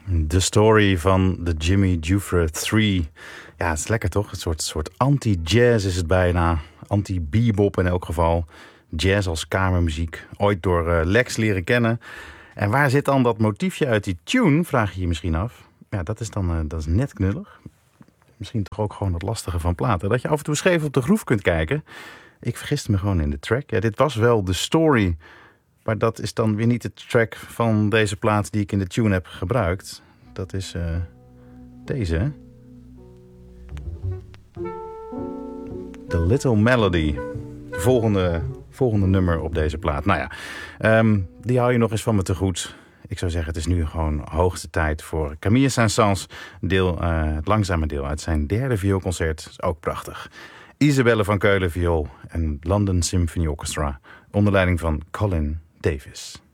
De story van de Jimmy Giuffre 3. Ja, het is lekker toch? Een soort anti-jazz is het bijna. Anti-bebop in elk geval. Jazz als kamermuziek. Ooit door Lex leren kennen. En waar zit dan dat motiefje uit die tune, vraag je je misschien af. Ja, dat is net knullig. Misschien toch ook gewoon het lastige van platen. Dat je af en toe scheef op de groef kunt kijken. Ik vergiste me gewoon in de track. Ja, dit was wel de story. Maar dat is dan weer niet de track van deze plaat die ik in de tune heb gebruikt. Dat is deze. The Little Melody. De volgende nummer op deze plaat. Nou ja, die hou je nog eens van me te goed. Ik zou zeggen, het is nu gewoon hoogste tijd voor Camille Saint-Saëns. Het langzame deel uit zijn derde vioolconcert. Is ook prachtig. Isabelle van Keulen viool en London Symphony Orchestra. Onder leiding van Colin Davis.